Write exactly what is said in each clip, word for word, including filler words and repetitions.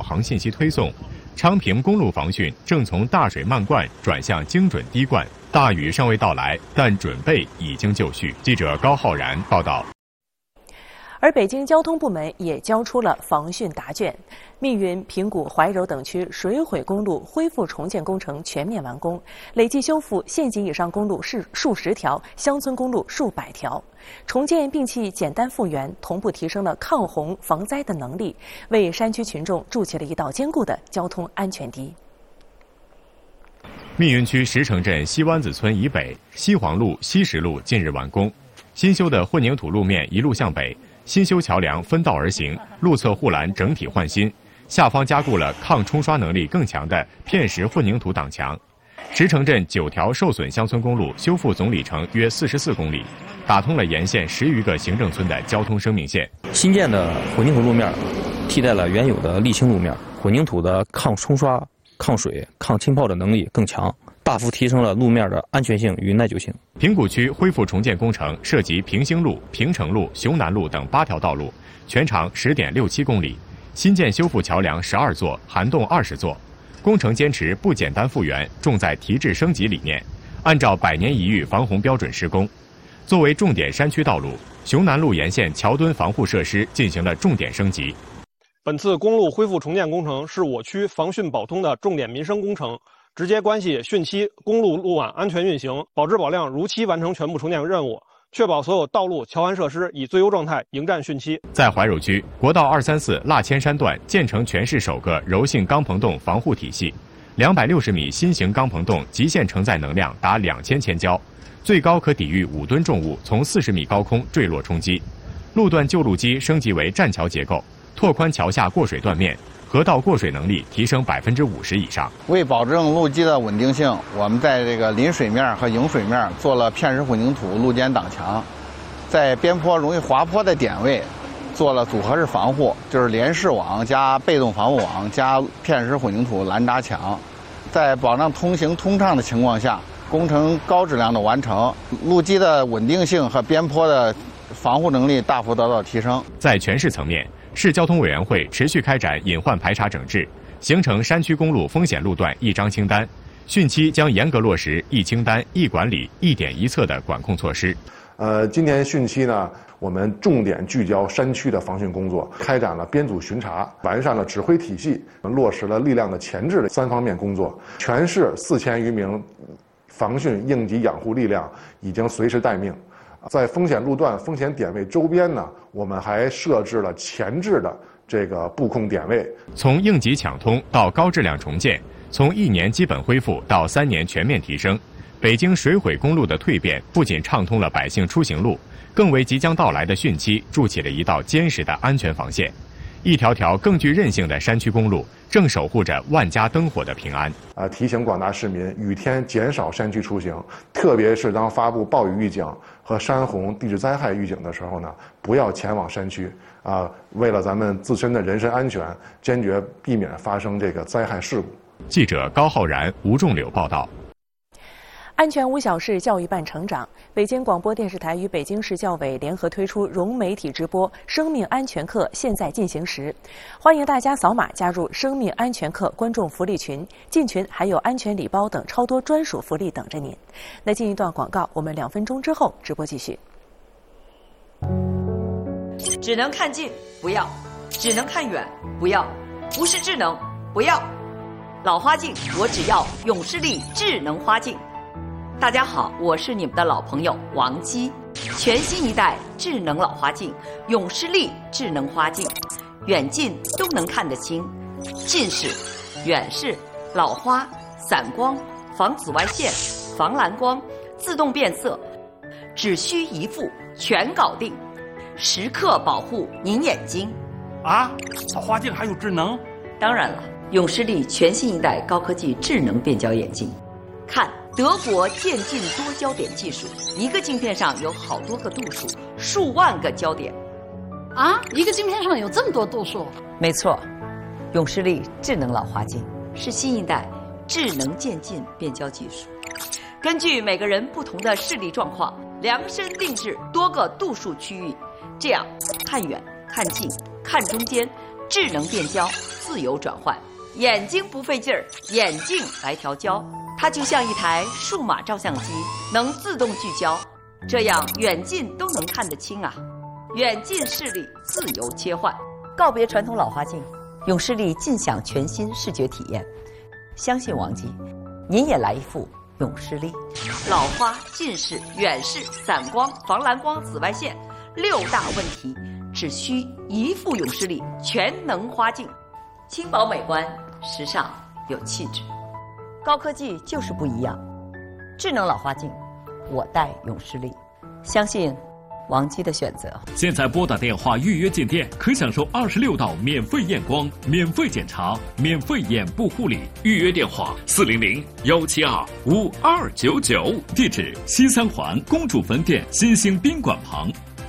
航信息推送，昌平公路防汛正从大水漫灌转向精准滴灌。大雨尚未到来，但准备已经就绪。记者高浩然报道。 而北京交通部门也交出了防汛答卷，密云、平谷、怀柔等区水毁公路恢复重建工程全面完工，累计修复县级以上公路是数十条，乡村公路数百条。重建并弃简单复原，同步提升了抗洪防灾的能力，为山区群众筑起了一道坚固的交通安全堤。 密云区石城镇西湾子村以北，西黄路、西石路近日完工，新修的混凝土路面一路向北。新修桥梁分道而行，路侧护栏整体换新，下方加固了抗冲刷能力更强的片石混凝土挡墙。石城镇九条受损乡村公路修复总里程约四十四公里，打通了沿线十余个行政村的交通生命线。 新建的混凝土路面替代了原有的沥青路面，混凝土的抗冲刷、抗水、抗浸泡的能力更强，大幅提升了路面的安全性与耐久性。 平谷区恢复重建工程涉及平兴路、平城路、雄南路等八条道路，全长十点六七公里，新建修复桥梁十二座，涵洞二十座。工程坚持不简单复原，重在提质升级理念，按照百年一遇防洪标准施工。作为重点山区道路，雄南路沿线桥墩防护设施进行了重点升级。 本次公路恢复重建工程是我区防汛保通的重点民生工程，直接关系汛期公路路网安全运行，保质保量如期完成全部重建任务，确保所有道路、桥涵设施以最优状态迎战汛期。 在怀柔区，国道二三四腊千山段建成全市首个柔性钢棚洞防护体系，两百六十米新型钢棚洞极限承载能量达两千千焦，最高可抵御五吨重物从四十米高空坠落冲击。路段救路机升级为栈桥结构，拓宽桥下过水断面，河道过水能力提升百分之五十以上。 为保证路基的稳定性，我们在这个临水面和迎水面做了片石混凝土路肩挡墙，在边坡容易滑坡的点位做了组合式防护，就是连式网加被动防护网加片石混凝土拦扎墙，在保障通行通畅的情况下，工程高质量的完成，路基的稳定性和边坡的防护能力大幅得到提升。 在全市层面，市交通委员会持续开展隐患排查整治，形成山区公路风险路段一张清单，汛期将严格落实一清单、一管理、一点一测的管控措施。 呃，今年汛期呢，我们重点聚焦山区的防汛工作，开展了编组巡查，完善了指挥体系，落实了力量的前置的三方面工作。全市四千余名防汛应急养护力量已经随时待命。在风险路段、风险点位周边呢，我们还设置了前置的这个布控点位。 从应急抢通到高质量重建，从一年基本恢复到三年全面提升，北京水毁公路的蜕变不仅畅通了百姓出行路，更为即将到来的汛期筑起了一道坚实的安全防线。一条条更具韧性的山区公路正守护着万家灯火的平安。 啊，提醒广大市民，雨天减少山区出行，特别是当发布暴雨预警和山洪、地质灾害预警的时候呢，不要前往山区。啊，为了咱们自身的人身安全，坚决避免发生这个灾害事故。 记者高浩然、吴仲柳报道。 安全无小事，教育伴成长。北京广播电视台与北京市教委联合推出融媒体直播生命安全课现在进行时，欢迎大家扫码加入生命安全课观众福利群，进群还有安全礼包等超多专属福利等着您。那进一段广告，我们两分钟之后直播继续。 只能看近不要，只能看远不要，不是智能不要。老花镜我只要永视力智能花镜。大家好，我是你们的老朋友王姬。全新一代智能老花镜永视力智能花镜，远近都能看得清，近视、远视、老花、散光、防紫外线、防蓝光、自动变色，只需一副全搞定，时刻保护您眼睛。 啊，老花镜还有智能？ 当然了，永视力全新一代高科技智能变焦眼镜，看。德国渐进多焦点技术，一个镜片上有好多个度数，数万个焦点。 啊，一个镜片上有这么多度数？ 没错，永视力智能老花镜是新一代智能渐进变焦技术，根据每个人不同的视力状况，量身定制多个度数区域，这样看远、看近、看中间，智能变焦， 自由转换，眼睛不费劲儿，眼镜来调焦，它就像一台数码照相机，能自动聚焦，这样远近都能看得清啊。远近视力自由切换，告别传统老花镜，永视力尽享全新视觉体验。相信王姬，您也来一副永视力。老花、近视、远视、散光、防蓝光、紫外线六大问题，只需一副永视力全能花镜，轻薄美观，时尚有气质。高科技就是不一样，智能老花镜，我戴永视力，相信王姬的选择。 现在拨打电话预约进店，可享受二十六道免费验光、免费检查、免费眼部护理。预约电话：四零零幺七二五二九九。地址：西三环公主坟店新兴宾馆旁。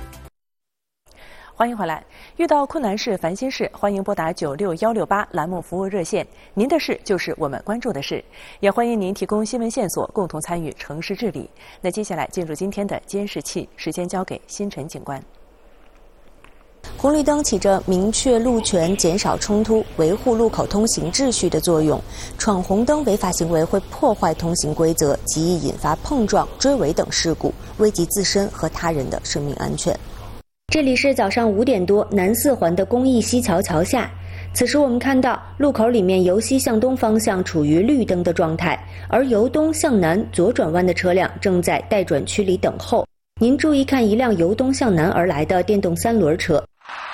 欢迎回来。遇到困难事、烦心事，欢迎拨打九六幺六八栏目服务热线。您的事就是我们关注的事，也欢迎您提供新闻线索，共同参与城市治理。那接下来进入今天的监视器，时间交给星辰警官。 红绿灯起着明确路权、减少冲突、维护路口通行秩序的作用。闯红灯违法行为会破坏通行规则，极易引发碰撞、追尾等事故，危及自身和他人的生命安全。这里是早上五点多，南四环的公益西桥桥下。此时我们看到路口里面由西向东方向处于绿灯的状态，而由东向南左转弯的车辆正在待转区里等候。您注意看一辆由东向南而来的电动三轮车。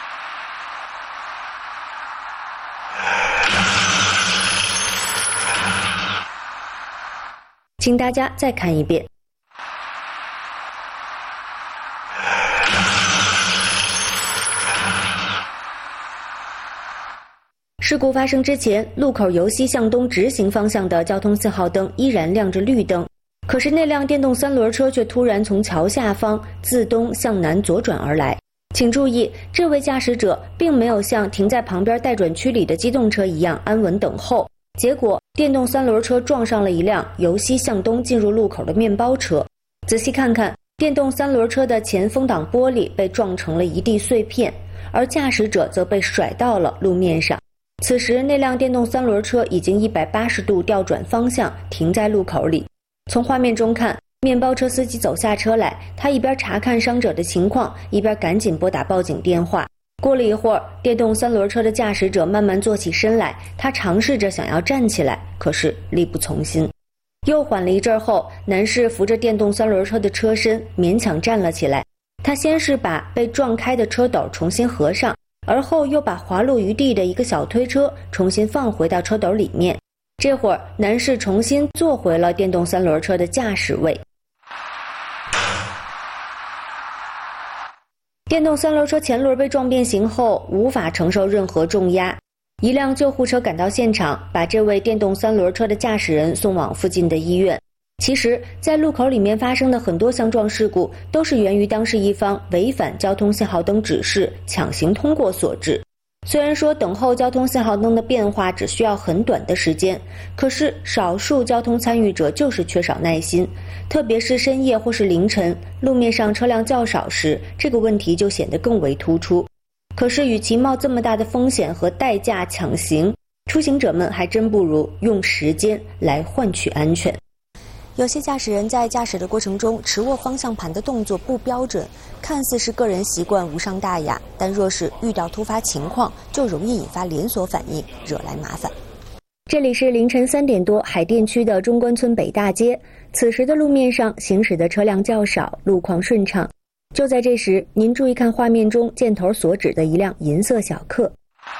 请大家再看一遍。事故发生之前，路口由西向东直行方向的交通信号灯依然亮着绿灯，可是那辆电动三轮车却突然从桥下方自东向南左转而来。请注意，这位驾驶者并没有像停在旁边待转区里的机动车一样安稳等候，结果电动三轮车撞上了一辆由西向东进入路口的面包车。仔细看看，电动三轮车的前风挡玻璃被撞成了一地碎片，而驾驶者则被甩到了路面上。此时那辆电动三轮车已经一百八十度调转方向停在路口里。从画面中看，面包车司机走下车来，他一边查看伤者的情况，一边赶紧拨打报警电话。过了一会儿，电动三轮车的驾驶者慢慢坐起身来，他尝试着想要站起来，可是力不从心。又缓了一阵后，男士扶着电动三轮车的车身勉强站了起来。他先是把被撞开的车斗重新合上，而后又把滑落于地的一个小推车重新放回到车斗里面。这会儿，男士重新坐回了电动三轮车的驾驶位。电动三轮车前轮被撞变形后，无法承受任何重压。一辆救护车赶到现场，把这位电动三轮车的驾驶人送往附近的医院。其实，在路口里面发生的很多相撞事故，都是源于当事一方违反交通信号灯指示，强行通过所致。虽然说等候交通信号灯的变化只需要很短的时间，可是少数交通参与者就是缺少耐心，特别是深夜或是凌晨，路面上车辆较少时，这个问题就显得更为突出。可是与其冒这么大的风险和代价抢行，出行者们还真不如用时间来换取安全。有些驾驶人在驾驶的过程中持握方向盘的动作不标准，看似是个人习惯无伤大雅，但若是遇到突发情况，就容易引发连锁反应，惹来麻烦。这里是凌晨三点多，海淀区的中关村北大街。此时的路面上行驶的车辆较少，路况顺畅。就在这时，您注意看画面中箭头所指的一辆银色小客。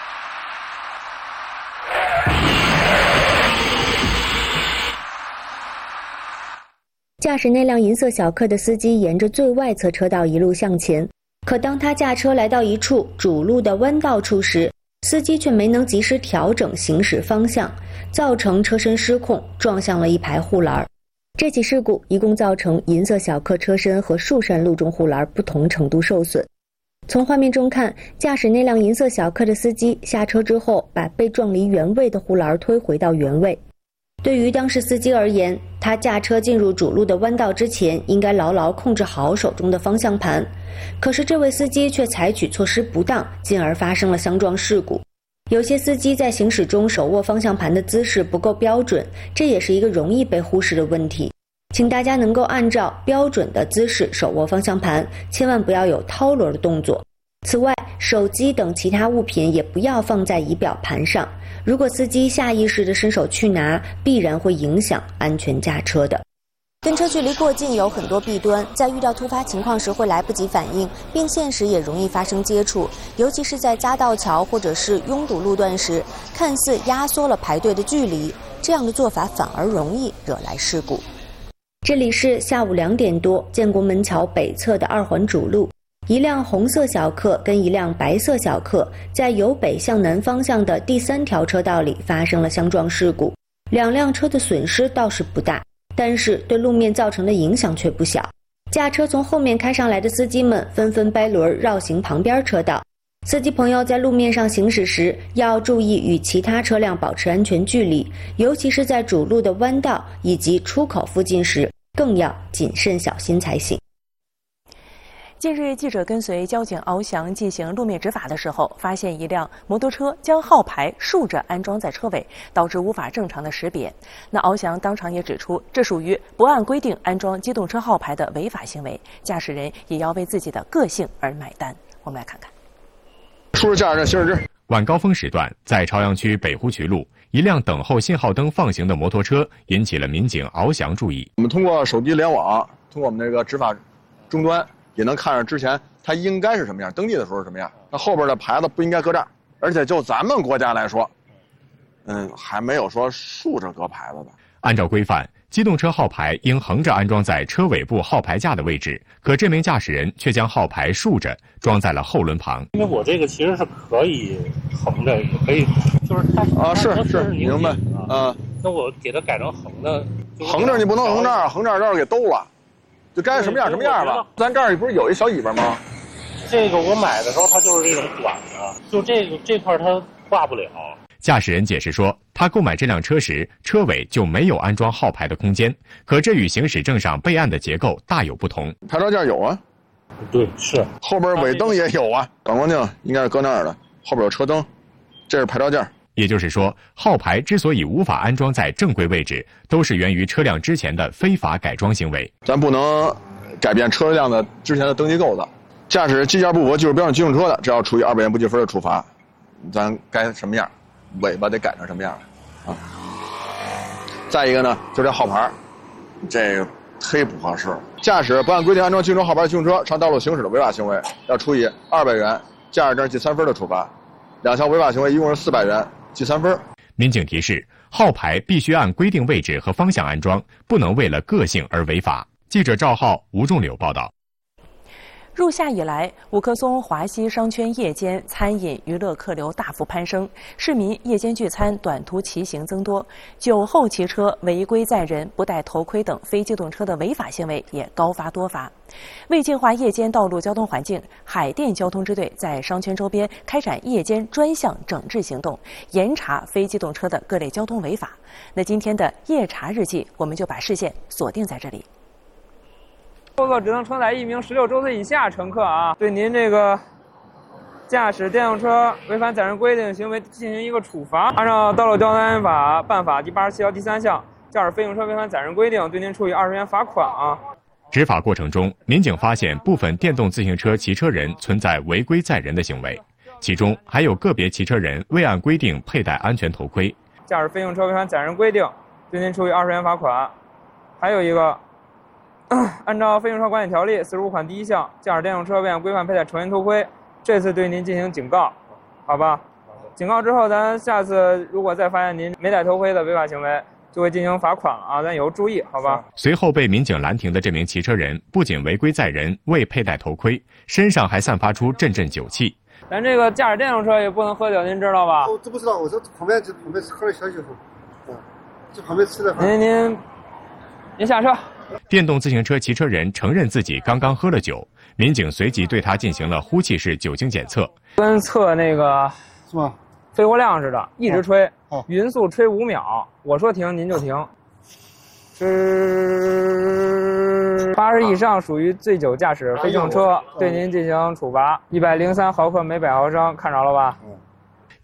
驾驶那辆银色小客的司机沿着最外侧车道一路向前，可当他驾车来到一处主路的弯道处时，司机却没能及时调整行驶方向，造成车身失控，撞向了一排护栏。这起事故一共造成银色小客车身和数扇路中护栏不同程度受损。从画面中看，驾驶那辆银色小客的司机下车之后，把被撞离原位的护栏推回到原位。对于当事司机而言，他驾车进入主路的弯道之前，应该牢牢控制好手中的方向盘。可是这位司机却采取措施不当，进而发生了相撞事故。 有些司机在行驶中手握方向盘的姿势不够标准，这也是一个容易被忽视的问题。请大家能够按照标准的姿势手握方向盘，千万不要有掏轮的动作。此外，手机等其他物品也不要放在仪表盘上。如果司机下意识地伸手去拿，必然会影响安全驾车的。跟车距离过近有很多弊端，在遇到突发情况时会来不及反应，并线时也容易发生接触，尤其是在夹道桥或者是拥堵路段时，看似压缩了排队的距离，这样的做法反而容易惹来事故。这里是下午两点多，建国门桥北侧的二环主路，一辆红色小客跟一辆白色小客在由北向南方向的第三条车道里发生了相撞事故，两辆车的损失倒是不大，但是对路面造成的影响却不小。驾车从后面开上来的司机们纷纷掰轮绕行旁边车道，司机朋友在路面上行驶时要注意与其他车辆保持安全距离，尤其是在主路的弯道以及出口附近时，更要谨慎小心才行。 近日，记者跟随交警翱翔进行路面执法的时候，发现一辆摩托车将号牌竖着安装在车尾，导致无法正常的识别。那翱翔当场也指出，这属于不按规定安装机动车号牌的违法行为，驾驶人也要为自己的个性而买单。我们来看看。 出示驾驶证行驶证。 晚高峰时段，在朝阳区北湖渠路，一辆等候信号灯放行的摩托车引起了民警翱翔注意。 我们通过手机联网，通过我们这个执法终端，也能看着之前它应该是什么样，登记的时候是什么样。那后边的牌子不应该搁这儿，而且就咱们国家来说，嗯，还没有说竖着搁牌子的。 按照规范，机动车号牌应横着安装在车尾部号牌架的位置，可这名驾驶人却将号牌竖着装在了后轮旁。 因为我这个其实是可以横着，也可以，就是它啊，是是，明白啊。 那我给它改成横的， 横着你不能横这儿，横这儿这儿给兜了。就该什么样什么样吧。咱这儿不是有一小尾巴吗？ 这个我买的时候它就是这种短的，就这个这块它挂不了。 驾驶人解释说，他购买这辆车时，车尾就没有安装号牌的空间，可这与行驶证上备案的结构大有不同。 牌照件有啊， 对，是后边尾灯也有啊，反光镜应该是搁那儿的，后边有车灯，这是牌照件。 也就是说，号牌之所以无法安装在正规位置，都是源于车辆之前的非法改装行为。 咱不能改变车辆的之前的登记构造。驾驶机件不符合技术标准机动车的，这要处以二百元不计分的处罚。咱该什么样，尾巴得改成什么样啊？再一个呢，就这号牌，这个忒不合适了。驾驶不按规定安装机动车号牌的机动车上道路行驶的违法行为，要处以二百元驾驶证记三分的处罚。两项违法行为一共是四百元。记三分。 民警提示，号牌必须按规定位置和方向安装，不能为了个性而违法。记者赵浩、吴仲柳报道。 入夏以来，五棵松华西商圈夜间餐饮娱乐客流大幅攀升，市民夜间聚餐、短途骑行增多，酒后骑车、违规载人、不戴头盔等非机动车的违法行为也高发多发。为净化夜间道路交通环境，海淀交通支队在商圈周边开展夜间专项整治行动，严查非机动车的各类交通违法。那今天的夜查日记，我们就把视线锁定在这里。 后座只能承载一名十六周岁以下乘客啊，对您这个驾驶电动车违反载人规定行为进行一个处罚。按照《道路交通安全法》办法第八十七条第三项，驾驶非用车违反载人规定，对您处以二十元罚款啊。 执法过程中，民警发现部分电动自行车骑车人存在违规载人的行为，其中还有个别骑车人未按规定佩戴安全头盔。 驾驶非用车违反载人规定，对您处以二十元罚款。还有一个。按照《非用车管理条例》四十五款第一项，驾驶电动车未按规范佩戴成人头盔，这次对您进行警告，好吧？警告之后，咱下次如果再发现您没戴头盔的违法行为，就会进行罚款了啊！咱以后注意，好吧？ 随后被民警拦停的这名骑车人，不仅违规载人、未佩戴头盔，身上还散发出阵阵酒气。 咱这个驾驶电动车也不能喝酒，您知道吧？ 我都不知道，我这旁边就旁边喝了小酒，嗯，这旁边吃的。 您您您下车。 电动自行车骑车人承认自己刚刚喝了酒，民警随即对他进行了呼气式酒精检测， 跟测那个是吧？ 肺活量似的，一直吹，哦、匀速吹五秒，我说停您就停。是八十以上属于醉酒驾驶非机动车，对您进行处罚，一百零三毫克每百毫升，看着了吧？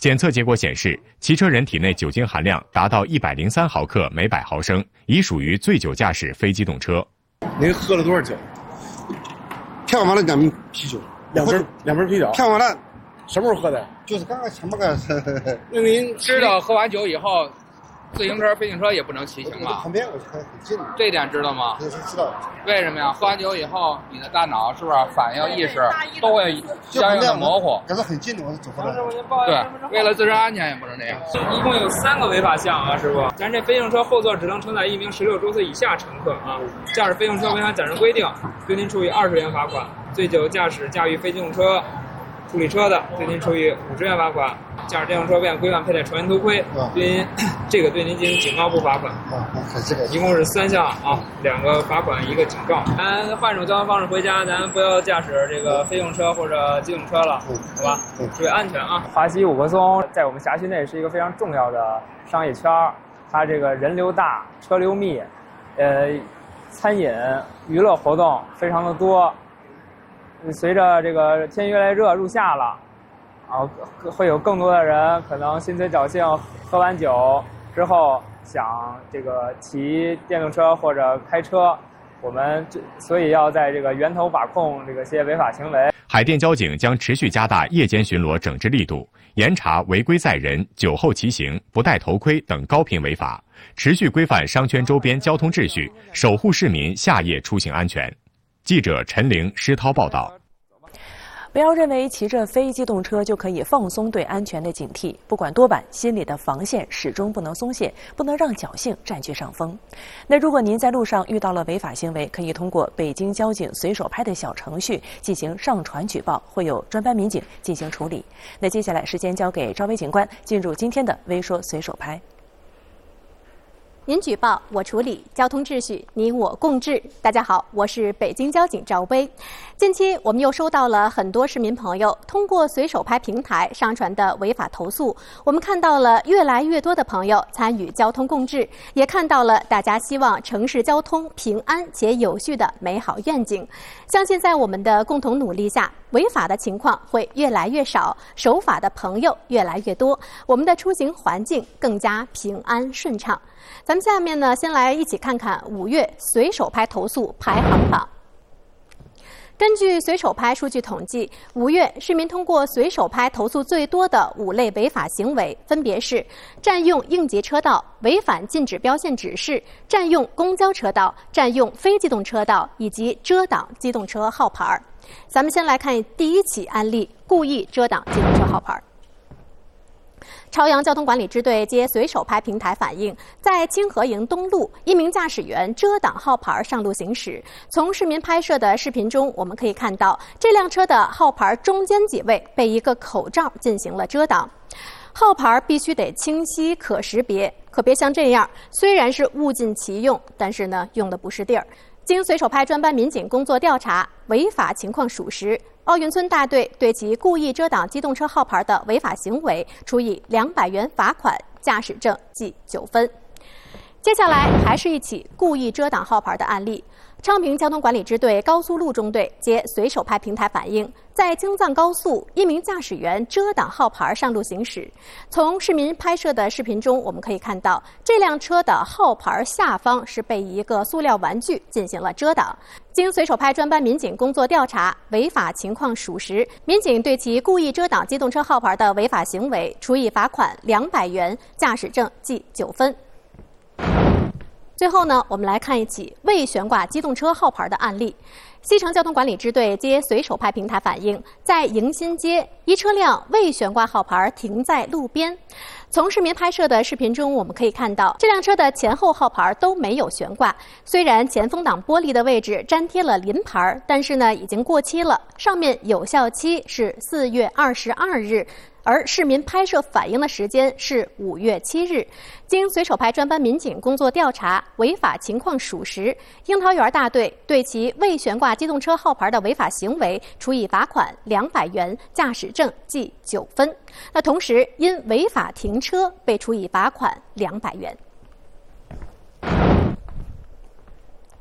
检测结果显示，骑车人体内酒精含量达到一百零三毫克每百毫升，已属于醉酒驾驶非机动车。 您喝了多少酒？骗完了两瓶啤酒， 两瓶两瓶啤酒。 骗完了， 什么时候喝的？ 就是刚刚前面个。 那您知道喝完酒以后，自行车、飞行车也不能骑行吗？ 旁边我很近。 这点知道吗？ 知道。 为什么呀？喝完酒以后，你的大脑是不是反应意识都会相应的模糊？ 可是很近的，我是走过来。 对，为了自身安全也不能这样。 一共有三个违法项啊，师傅。咱这飞行车后座只能承载一名十六周岁以下乘客啊。驾驶飞行车违反载人规定，对您处以二十元罚款；醉酒驾驶驾驭非机动车处理车的，对您处以五十元罚款；驾驶电动车未按规范佩戴成人头盔，对您这个对您进行警告不罚款。 啊，这个一共是三项啊，两个罚款，一个警告。咱换种交通方式回家，咱不要驾驶这个飞行车或者机动车了，好吧？注意安全啊！华西五棵松在我们辖区内是一个非常重要的商业圈，它这个人流大，车流密，呃，餐饮、娱乐活动非常的多。随着这个天越来越热，入夏了，啊，会有更多的人可能心存侥幸，喝完酒之后想这个骑电动车或者开车，我们所以要在这个源头把控这个些违法行为。 海淀交警将持续加大夜间巡逻整治力度，严查违规载人、酒后骑行、不戴头盔等高频违法，持续规范商圈周边交通秩序，守护市民夏夜出行安全。记者陈玲、施涛报道。 不要认为骑着非机动车就可以放松对安全的警惕，不管多晚，心里的防线始终不能松懈，不能让侥幸占据上风。那如果您在路上遇到了违法行为，可以通过北京交警随手拍的小程序进行上传举报，会有专班民警进行处理。那接下来时间交给赵薇警官，进入今天的微说随手拍。 您举报，我处理，交通秩序你我共治。大家好，我是北京交警赵薇。近期我们又收到了很多市民朋友通过随手拍平台上传的违法投诉，我们看到了越来越多的朋友参与交通共治，也看到了大家希望城市交通平安且有序的美好愿景。相信在我们的共同努力下，违法的情况会越来越少，守法的朋友越来越多，我们的出行环境更加平安顺畅。咱们下面呢，先来一起看看五月随手拍投诉排行榜。根据随手拍数据统计，五月市民通过随手拍投诉最多的五类违法行为，分别是占用应急车道、违反禁止标线指示、占用公交车道、占用非机动车道以及遮挡机动车号牌。咱们先来看第一起案例：故意遮挡机动车号牌。朝阳交通管理支队接随手拍平台反映，在清河营东路，一名驾驶员遮挡号牌上路行驶。从市民拍摄的视频中，我们可以看到这辆车的号牌中间几位被一个口罩进行了遮挡。号牌必须得清晰可识别，可别像这样，虽然是物尽其用，但是呢，用的不是地儿。经随手拍专班民警工作调查，违法情况属实，奥运村大队对其故意遮挡机动车号牌的违法行为处以两百元罚款，驾驶证记九分。接下来还是一起故意遮挡号牌的案例。昌平交通管理支队高速路中队接随手拍平台反映，在京藏高速，一名驾驶员遮挡号牌上路行驶。从市民拍摄的视频中，我们可以看到这辆车的号牌下方是被一个塑料玩具进行了遮挡。经随手拍专班民警工作调查，违法情况属实，民警对其故意遮挡机动车号牌的违法行为处以罚款两百元，驾驶证记九分。最后呢，我们来看一起未悬挂机动车号牌的案例。西城交通管理支队接随手拍平台反映，在迎新街，一车辆未悬挂号牌停在路边。从市民拍摄的视频中，我们可以看到这辆车的前后号牌都没有悬挂。虽然前风挡玻璃的位置粘贴了临牌，但是呢，已经过期了，上面有效期是四月二十二日。而市民拍摄反映的时间是五月七日，经随手拍专班民警工作调查，违法情况属实，樱桃园大队对其未悬挂机动车号牌的违法行为处以罚款两百元，驾驶证记九分。那同时因违法停车被处以罚款两百元。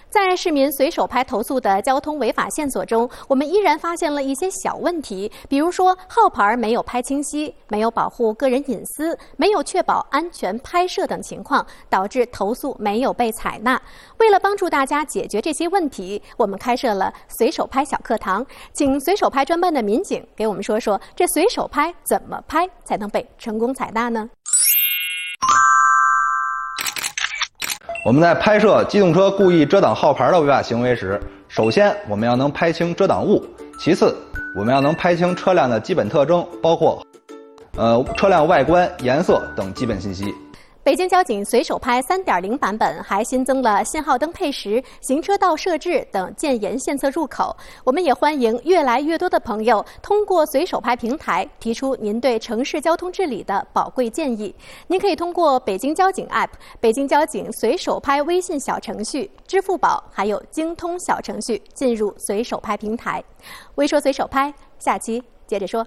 在市民随手拍投诉的交通违法线索中，我们依然发现了一些小问题，比如说号牌没有拍清晰、没有保护个人隐私、没有确保安全拍摄等情况，导致投诉没有被采纳。为了帮助大家解决这些问题，我们开设了随手拍小课堂，请随手拍专班的民警给我们说说，这随手拍怎么拍才能被成功采纳呢？ 我们在拍摄机动车故意遮挡号牌的违法行为时，首先我们要能拍清遮挡物，其次我们要能拍清车辆的基本特征，包括呃车辆外观、颜色等基本信息。 北京交警随手拍 三点零 版本还新增了信号灯配时、行车道设置等建言献策入口。我们也欢迎越来越多的朋友通过随手拍平台提出您对城市交通治理的宝贵建议。您可以通过北京交警 App、北京交警随手拍微信小程序、支付宝还有京通小程序进入随手拍平台。微说随手拍，下期接着说。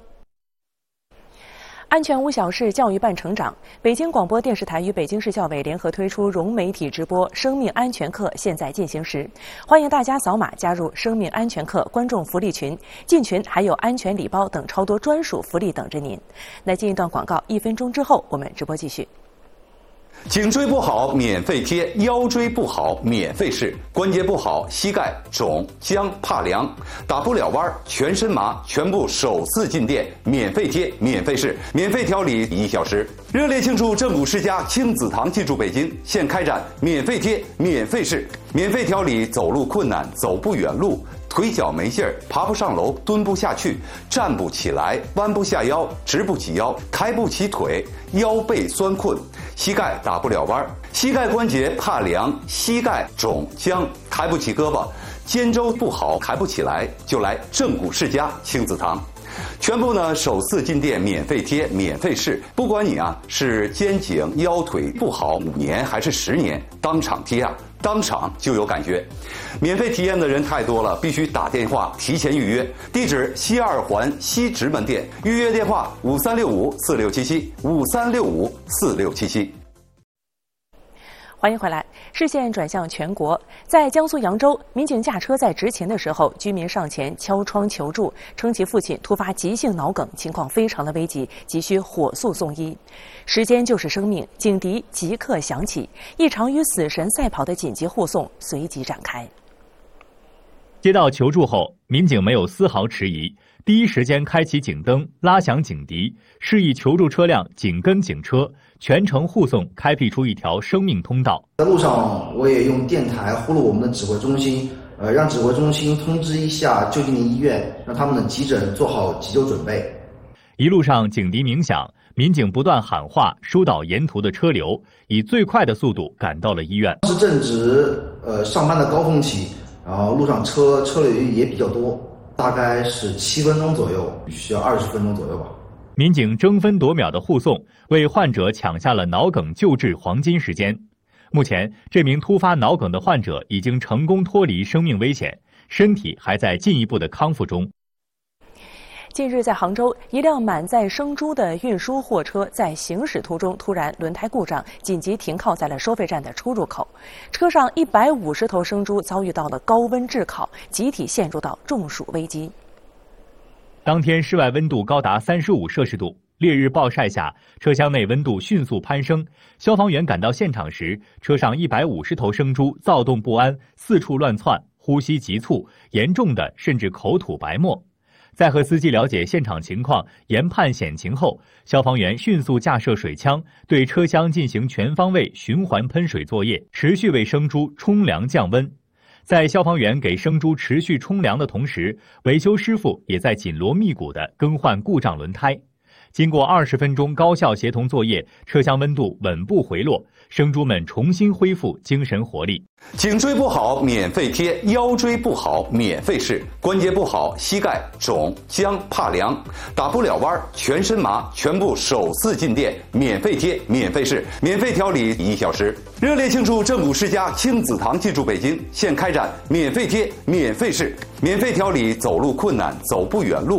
安全无小事，教育伴成长。北京广播电视台与北京市教委联合推出融媒体直播生命安全课现在进行时，欢迎大家扫码加入生命安全课观众福利群，进群还有安全礼包等超多专属福利等着您。那进一段广告，一分钟之后我们直播继续。 颈椎不好免费贴，腰椎不好免费试，关节不好膝盖肿僵怕凉，打不了弯全身麻，全部首次进店免费贴免费试，免费调理一小时。热烈庆祝正骨世家亲子堂进驻北京，现开展免费贴免费试，免费调理走路困难、走不远路、腿脚没劲儿、爬不上楼、蹲不下去、站不起来、弯不下腰、直不起腰、抬不起腿、腰背酸困、膝盖打不了弯、膝盖关节怕凉、膝盖肿僵、抬不起胳膊、肩周不好抬不起来，就来正骨世家亲子堂。全部呢首次进店免费贴免费试，不管你啊是肩颈腰腿不好五年还是十年，当场贴啊当场就有感觉。免费体验的人太多了，必须打电话提前预约。地址西二环西直门店，预约电话五三六五四六七七五三六五四六七七。 欢迎回来。视线转向全国，在江苏扬州，民警驾车在执勤的时候，居民上前敲窗求助，称其父亲突发急性脑梗，情况非常的危急，急需火速送医。时间就是生命，警笛即刻响起，一场与死神赛跑的紧急护送随即展开。 接到求助后，民警没有丝毫迟疑，第一时间开启警灯，拉响警笛，示意求助车辆紧跟警车，全程护送，开辟出一条生命通道。 在路上，我也用电台呼噜我们的指挥中心，呃，让指挥中心通知一下就近的医院，让他们的急诊做好急救准备。 一路上警笛鸣响，民警不断喊话，疏导沿途的车流，以最快的速度赶到了医院。 是正值呃上班的高峰期，然后路上车车流也比较多，大概是七分钟左右，需要二十分钟左右吧。 民警争分夺秒的护送，为患者抢下了脑梗救治黄金时间。目前，这名突发脑梗的患者已经成功脱离生命危险，身体还在进一步的康复中。 近日，在杭州，一辆满载生猪的运输货车在行驶途中突然轮胎故障，紧急停靠在了收费站的出入口。车上一百五十头生猪遭遇到了高温炙烤，集体陷入到中暑危机。 当天室外温度高达三十五摄氏度，烈日暴晒下，车厢内温度迅速攀升。消防员赶到现场时，车上一百五十头生猪躁动不安，四处乱窜，呼吸急促，严重的甚至口吐白沫。在和司机了解现场情况、研判险情后，消防员迅速架设水枪，对车厢进行全方位循环喷水作业，持续为生猪冲凉降温。在消防员给生猪持续冲凉的同时，维修师傅也在紧锣密鼓地更换故障轮胎。经过二十分钟高效协同作业，车厢温度稳步回落，生猪们重新恢复精神活力。 颈椎不好免费贴，腰椎不好免费试，关节不好膝盖肿僵怕凉，打不了弯全身麻，全部首次进店免费贴免费试，免费调理一小时。热烈庆祝正骨世家亲子堂进驻北京，现开展免费贴免费试，免费调理走路困难、走不远路、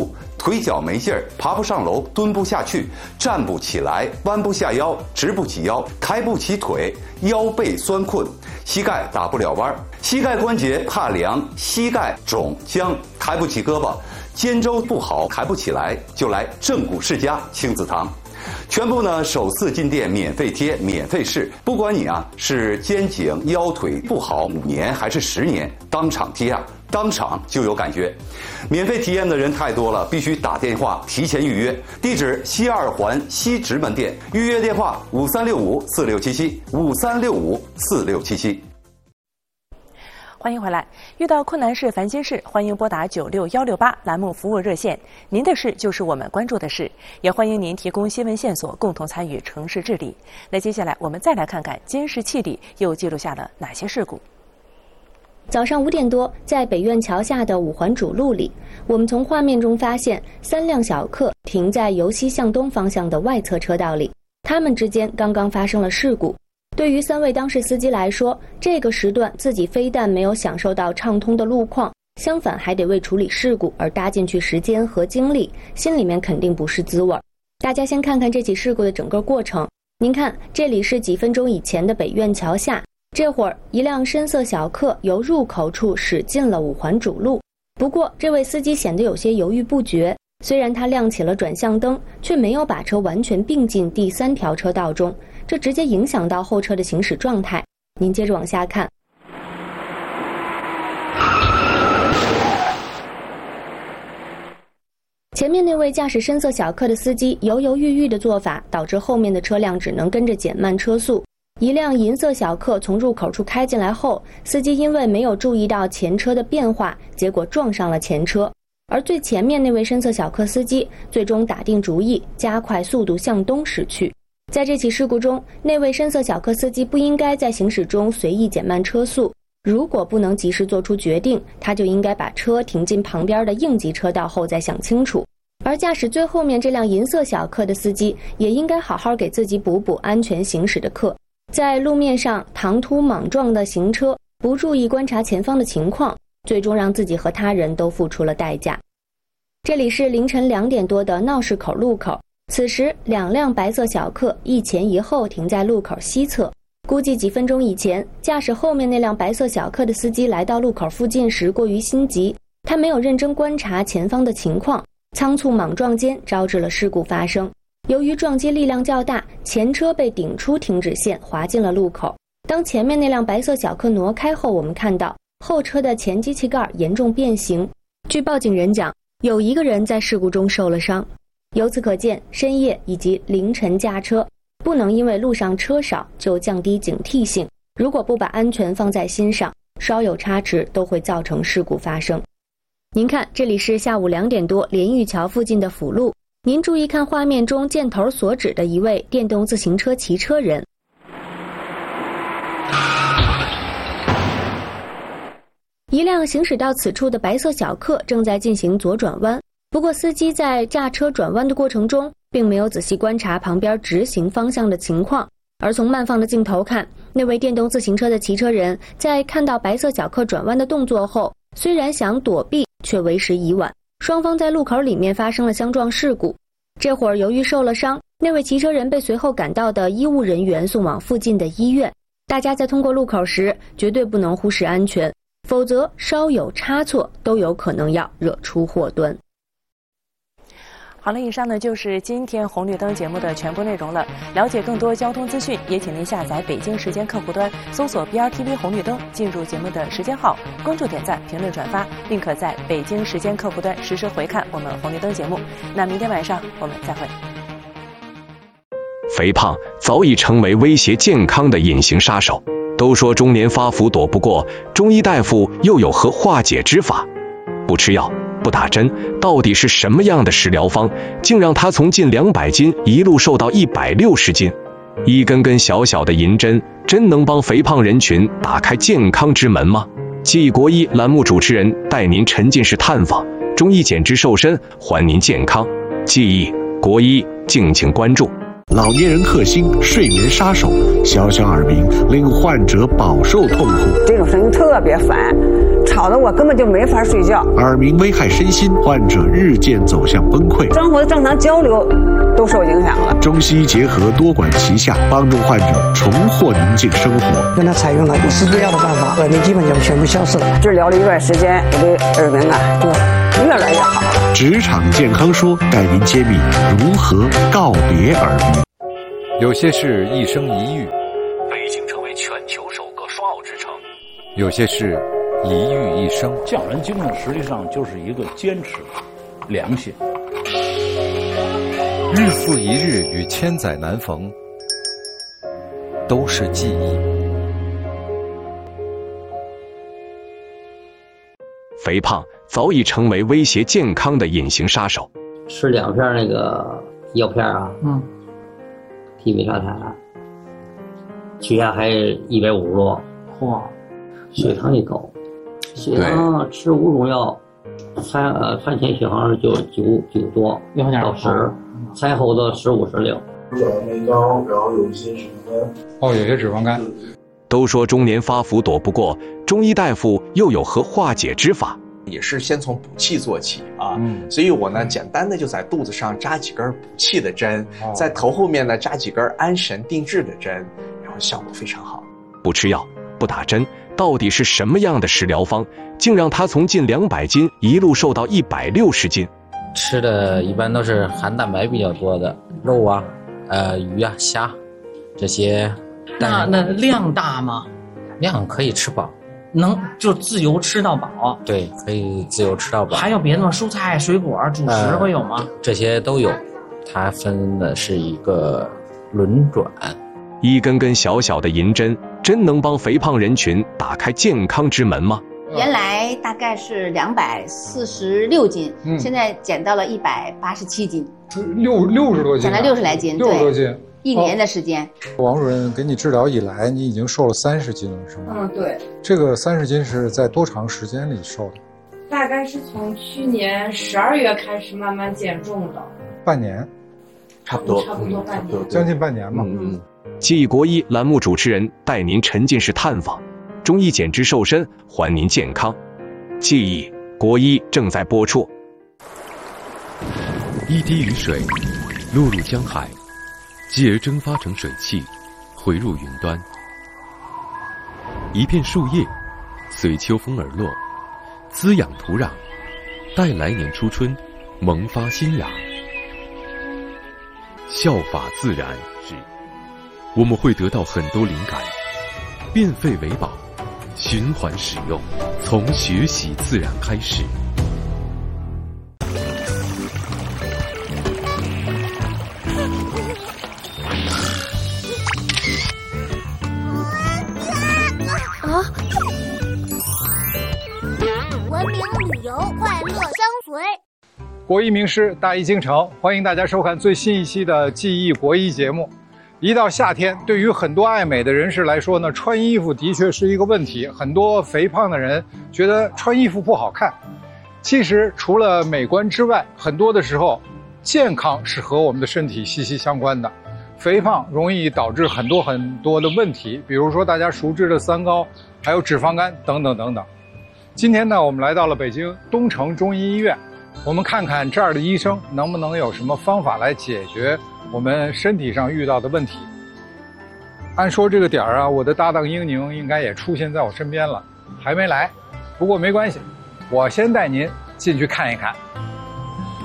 腿脚没劲儿，爬不上楼，蹲不下去，站不起来，弯不下腰，直不起腰，抬不起腿，腰背酸困，膝盖打不了弯，膝盖关节怕凉，膝盖肿僵，抬不起胳膊，肩周不好，抬不起来，就来正骨世家亲子堂。全部呢首次进店免费贴免费试，不管你啊是肩颈腰腿不好五年还是十年，当场贴啊当场就有感觉。免费体验的人太多了，必须打电话提前预约。地址西二环西直门店，预约电话五三六五四六七七五三六五四六七七。 欢迎回来。遇到困难事、烦心事，欢迎拨打九六幺六八栏目服务热线。您的事就是我们关注的事，也欢迎您提供新闻线索，共同参与城市治理。那接下来我们再来看看监视器里又记录下了哪些事故。 早上五点多，在北苑桥下的五环主路里，我们从画面中发现三辆小客停在由西向东方向的外侧车道里，他们之间刚刚发生了事故。对于三位当事司机来说，这个时段自己非但没有享受到畅通的路况，相反还得为处理事故而搭进去时间和精力，心里面肯定不是滋味。大家先看看这起事故的整个过程。您看，这里是几分钟以前的北苑桥下，这会儿一辆深色小客由入口处驶进了五环主路。不过这位司机显得有些犹豫不决，虽然他亮起了转向灯，却没有把车完全并进第三条车道中，这直接影响到后车的行驶状态。您接着往下看。前面那位驾驶深色小客的司机犹犹豫豫的做法，导致后面的车辆只能跟着减慢车速。一辆银色小客从入口处开进来后，司机因为没有注意到前车的变化，结果撞上了前车。而最前面那位深色小客司机最终打定主意，加快速度向东驶去。在这起事故中，那位深色小客司机不应该在行驶中随意减慢车速，如果不能及时做出决定，他就应该把车停进旁边的应急车道后再想清楚。而驾驶最后面这辆银色小客的司机也应该好好给自己补补安全行驶的课，在路面上唐突莽撞的行车，不注意观察前方的情况，最终让自己和他人都付出了代价。这里是凌晨两点多的闹市口路口，此时两辆白色小客一前一后停在路口西侧。估计几分钟以前，驾驶后面那辆白色小客的司机来到路口附近时过于心急，他没有认真观察前方的情况，仓促莽撞间招致了事故发生。由于撞击力量较大，前车被顶出停止线，滑进了路口。当前面那辆白色小客挪开后，我们看到后车的前机器盖严重变形。据报警人讲，有一个人在事故中受了伤。由此可见，深夜以及凌晨驾车不能因为路上车少就降低警惕性，如果不把安全放在心上，稍有差池都会造成事故发生。您看，这里是下午两点多连玉桥附近的辅路，您注意看画面中箭头所指的一位电动自行车骑车人。一辆行驶到此处的白色小客正在进行左转弯，不过司机在驾车转弯的过程中并没有仔细观察旁边直行方向的情况，而从慢放的镜头看，那位电动自行车的骑车人在看到白色小客转弯的动作后，虽然想躲避，却为时已晚，双方在路口里面发生了相撞事故。这会儿由于受了伤，那位骑车人被随后赶到的医务人员送往附近的医院。大家在通过路口时绝对不能忽视安全，否则稍有差错都有可能要惹出祸端。 好了，以上呢就是今天红绿灯节目的全部内容了。了解更多交通资讯，也请您下载北京时间客户端，搜索 B R T V 红绿灯，进入节目的时间号，关注、点赞、评论、转发，并可在北京时间客户端实时回看我们红绿灯节目。那明天晚上我们再会。 肥胖早已成为威胁健康的隐形杀手，都说中年发福躲不过，中医大夫又有何化解之法？不吃药，不打针，到底是什么样的食疗方，竟让他从近两百斤一路瘦到一百六十斤？一根根小小的银针，真能帮肥胖人群打开健康之门吗？记忆国医栏目主持人带您沉浸式探访中医减脂瘦身，还您健康。记忆国医，敬请关注。 老年人克星、睡眠杀手，小小耳鸣令患者饱受痛苦。 这种声音特别烦，吵得我根本就没法睡觉。 耳鸣危害身心，患者日渐走向崩溃， 生活的正常交流都受影响了。 中西医结合，多管齐下，帮助患者重获宁静生活。 跟他采用了不吃不药的办法，耳鸣基本就全部消失了。 治疗了一段时间，我的耳鸣啊就越来越好了。 职场健康说带您揭秘如何告别耳鸣。 有些事一生一遇， 北京成为全球首个双奥之城。 有些事一遇一生。 匠人精神实际上就是一个坚持、良心。 日复一日与千载难逢，都是记忆。 肥胖早已成为威胁健康的隐形杀手。 吃两片那个药片啊，嗯，体美沙坦，血压还一百五十多，嚯，血糖也高，血糖吃五种药，餐呃餐前血糖就九九多到十，餐后的十五十六。 小内高，然后有一些脂肪肝。 哦，有些脂肪肝。 都说中年发福躲不过，中医大夫又有何化解之法？ 也是先从补气做起啊，嗯、所以我呢简单的就在肚子上扎几根补气的针，哦、在头后面呢扎几根安神定志的针，然后效果非常好。 不吃药，不打针，到底是什么样的食疗方，竟让他从近两百斤一路瘦到一百六十斤？ 吃的一般都是含蛋白比较多的肉啊，呃鱼啊虾这些。 那那量大吗？ 量可以吃饱， 能就自由吃到饱。 对，可以自由吃到饱。 还有别的吗？蔬菜、水果、主食会有吗？ 呃、这些都有，它分的是一个轮转。 一根根小小的银针，真能帮肥胖人群打开健康之门吗？ 原来大概是两百四十六斤， 嗯、 现在减到了一百八十七斤， 六六十多斤， 减了六十来斤， 六十多斤。 一年的时间， 哦、王主任给你治疗以来，你已经瘦了三十斤了，是吗？ 嗯，对。 这个三十斤是在多长时间里瘦的？ 大概是从去年十二月开始慢慢减重的。 半年， 差不多， 差不多半年， 将近半年嘛。 嗯嗯。 记忆国医栏目主持人带您沉浸式探访中医减脂瘦身，还您健康。记忆国医正在播出。 一滴雨水落入江海，继而蒸发成水汽，回入云端。一片树叶随秋风而落，滋养土壤，待来年初春萌发新芽。效法自然，是我们会得到很多灵感，变废为宝，循环使用，从学习自然开始。 啊！文明旅游，快乐相随。 国医名师，大医精诚，欢迎大家收看最新一期的记忆国医节目。一到夏天，对于很多爱美的人士来说呢，穿衣服的确是一个问题。很多肥胖的人觉得穿衣服不好看。其实除了美观之外，很多的时候，健康是和我们的身体息息相关的。肥胖容易导致很多很多的问题，比如说大家熟知的三高，还有脂肪肝等等等等。今天呢，我们来到了北京东城中医医院，我们看看这儿的医生能不能有什么方法来解决我们身体上遇到的问题。按说这个点儿啊，我的搭档英宁应该也出现在我身边了，还没来，不过没关系，我先带您进去看一看。